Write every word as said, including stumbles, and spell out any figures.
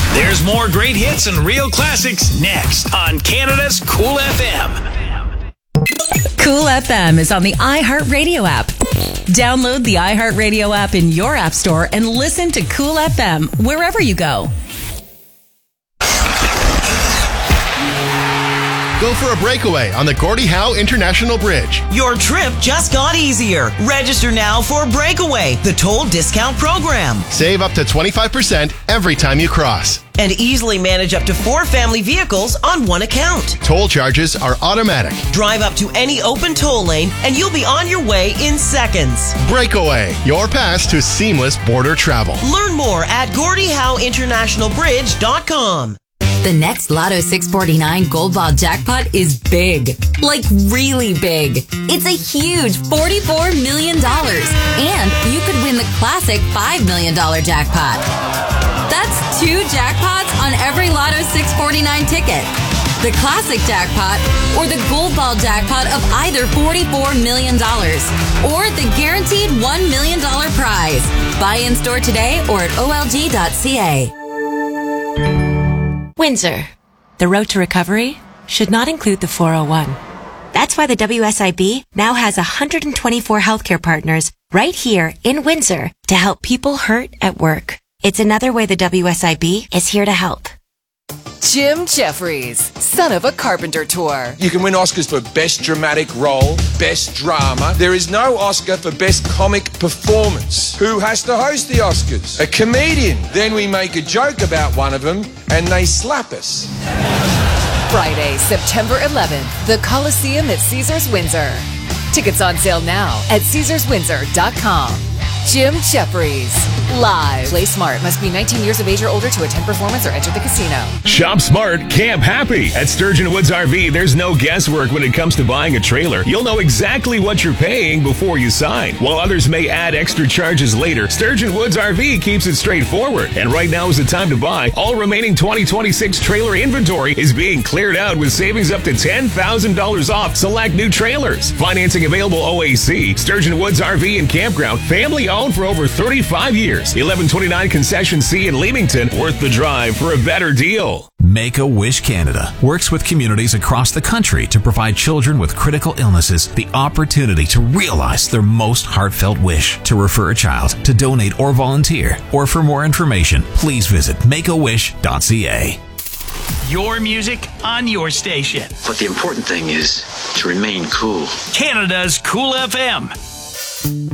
There's more great hits and real classics next on Canada's Cool F M. Cool F M is on the iHeartRadio app. Download the iHeartRadio app in your app store and listen to Cool F M wherever you go. Go for a breakaway on the Gordie Howe International Bridge. Your trip just got easier. Register now for Breakaway, the toll discount program. Save up to twenty-five percent every time you cross. And easily manage up to four family vehicles on one account. Toll charges are automatic. Drive up to any open toll lane and you'll be on your way in seconds. Breakaway, your pass to seamless border travel. Learn more at Gordie Howe International Bridge dot com. The next Lotto six forty-nine Gold Ball jackpot is big. Like really big. It's a huge forty-four million dollars. And you could win the classic five million dollars jackpot. That's two jackpots on every Lotto six forty-nine ticket. The classic jackpot or the Gold Ball jackpot of either forty-four million dollars or the guaranteed one million dollars prize. Buy in store today or at O L G dot C A. Windsor. The road to recovery should not include the four oh one. That's why the W S I B now has one hundred twenty-four healthcare partners right here in Windsor to help people hurt at work. It's another way the W S I B is here to help. Jim Jeffries, son of a carpenter tour. You can win Oscars for Best Dramatic Role, Best Drama. There is no Oscar for Best Comic Performance. Who has to host the Oscars? A comedian. Then we make a joke about one of them and they slap us. Friday, September eleventh, the Coliseum at Caesars Windsor. Tickets on sale now at Caesars Windsor dot com. Jim Jeffries, live. Play smart. Must be nineteen years of age or older to attend performance or enter the casino. Shop smart, camp happy. At Sturgeon Woods R V, there's no guesswork when it comes to buying a trailer. You'll know exactly what you're paying before you sign. While others may add extra charges later, Sturgeon Woods R V keeps it straightforward. And right now is the time to buy. All remaining twenty twenty-six trailer inventory is being cleared out with savings up to ten thousand dollars off select new trailers. Financing available O A C. Sturgeon Woods R V and Campground. Family owned for over thirty-five years. eleven twenty-nine Concession C in Leamington. Worth the drive for a better deal. Make-A-Wish Canada works with communities across the country to provide children with critical illnesses the opportunity to realize their most heartfelt wish. To refer a child, to donate or volunteer, or for more information, please visit make a wish dot c a. Your music on your station. But the important thing is to remain cool. Canada's Cool F M.